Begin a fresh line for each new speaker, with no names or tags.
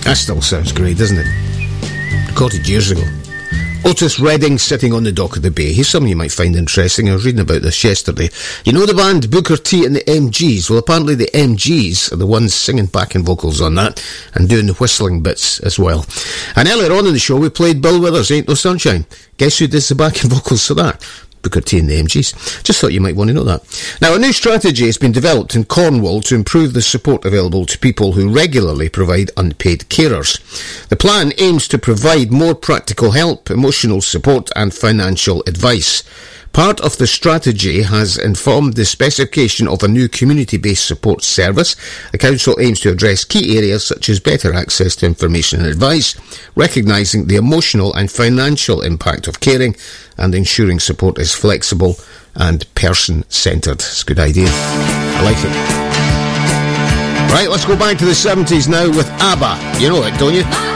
That still sounds great, doesn't it? Recorded years ago. Otis Redding, Sitting on the Dock of the Bay. Here's something you might find interesting. I was reading about this yesterday. You know the band Booker T and the MGs? Well, apparently the MGs are the ones singing backing vocals on that and doing the whistling bits as well. And earlier on in the show, we played Bill Withers' Ain't No Sunshine. Guess who does the backing vocals for that? Booker T and the MGs. Just thought you might want to know that. Now, a new strategy has been developed in Cornwall to improve the support available to people who regularly provide unpaid carers. The plan aims to provide more practical help, emotional support and financial advice. Part of the strategy has informed the specification of a new community-based support service. The council aims to address key areas such as better access to information and advice, recognising the emotional and financial impact of caring, and ensuring support is flexible and person-centred. It's a good idea. I like it. Right, let's go back to the 70s now with ABBA. You know it, don't you?